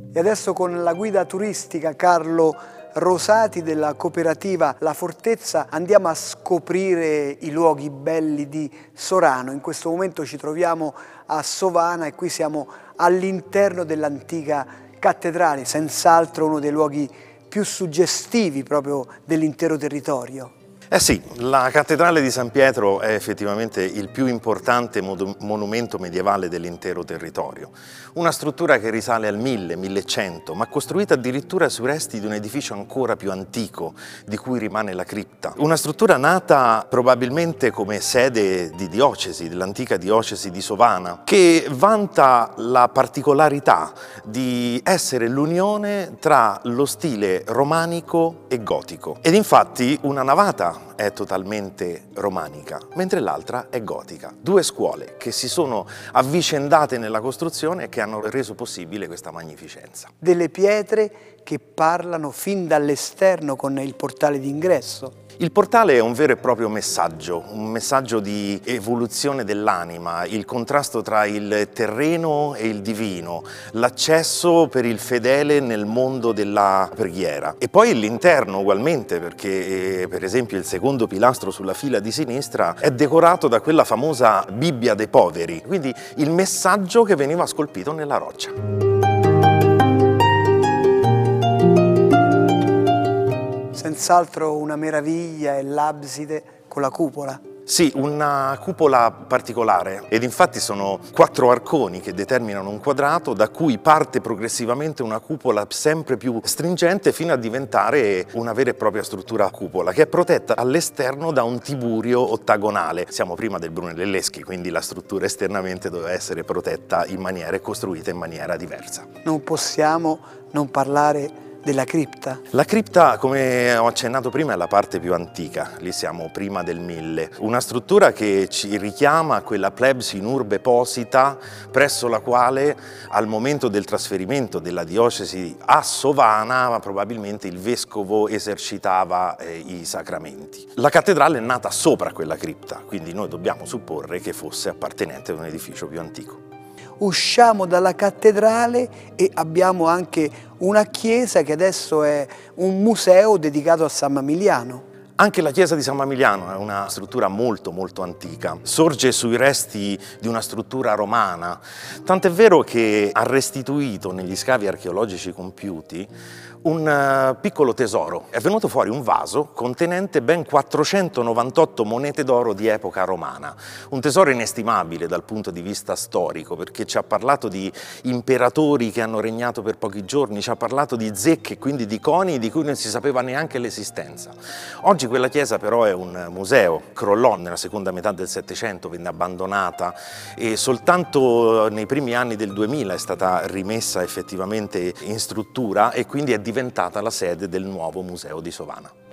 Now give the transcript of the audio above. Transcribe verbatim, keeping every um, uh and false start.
E adesso con la guida turistica Carlo Rosati della cooperativa La Fortezza andiamo a scoprire i luoghi belli di Sorano. In questo momento ci troviamo a Sovana e qui siamo all'interno dell'antica cattedrale, senz'altro uno dei luoghi più suggestivi proprio dell'intero territorio. Eh sì, la cattedrale di San Pietro è effettivamente il più importante monumento medievale dell'intero territorio. Una struttura che risale al mille millecento, ma costruita addirittura sui resti di un edificio ancora più antico, di cui rimane la cripta. Una struttura nata probabilmente come sede di diocesi, dell'antica diocesi di Sovana, che vanta la particolarità di essere l'unione tra lo stile romanico e gotico. Ed infatti una navata è totalmente romanica, mentre l'altra è gotica. Due scuole che si sono avvicendate nella costruzione e che hanno reso possibile questa magnificenza. Delle pietre che parlano fin dall'esterno con il portale d'ingresso. Il portale è un vero e proprio messaggio, un messaggio di evoluzione dell'anima, il contrasto tra il terreno e il divino, l'accesso per il fedele nel mondo della preghiera. E poi l'interno ugualmente, perché per esempio il secondo pilastro sulla fila di sinistra è decorato da quella famosa Bibbia dei poveri, quindi il messaggio che veniva scolpito nella roccia. Senz'altro una meraviglia è l'abside con la cupola. Sì, una cupola particolare, ed infatti sono quattro arconi che determinano un quadrato da cui parte progressivamente una cupola sempre più stringente fino a diventare una vera e propria struttura a cupola che è protetta all'esterno da un tiburio ottagonale. Siamo prima del Brunelleschi, quindi la struttura esternamente doveva essere protetta in maniera e costruita in maniera diversa. Non possiamo non parlare della cripta. La cripta, come ho accennato prima, è la parte più antica, lì siamo prima del mille. Una struttura che ci richiama a quella plebs in urbe posita, presso la quale al momento del trasferimento della diocesi a Sovana probabilmente il vescovo esercitava eh, i sacramenti. La cattedrale è nata sopra quella cripta, quindi noi dobbiamo supporre che fosse appartenente ad un edificio più antico. Usciamo dalla cattedrale e abbiamo anche una chiesa che adesso è un museo dedicato a San Mamiliano. Anche la chiesa di San Mamiliano è una struttura molto molto antica, sorge sui resti di una struttura romana, tant'è vero che ha restituito negli scavi archeologici compiuti un piccolo tesoro. È venuto fuori un vaso contenente ben quattrocentonovantotto monete d'oro di epoca romana, un tesoro inestimabile dal punto di vista storico, perché ci ha parlato di imperatori che hanno regnato per pochi giorni, ci ha parlato di zecche, quindi di coni di cui non si sapeva neanche l'esistenza. Oggi quella chiesa però è un museo, crollò nella seconda metà del Settecento, venne abbandonata e soltanto nei primi anni del duemila è stata rimessa effettivamente in struttura e quindi è diventata la sede del nuovo museo di Sovana.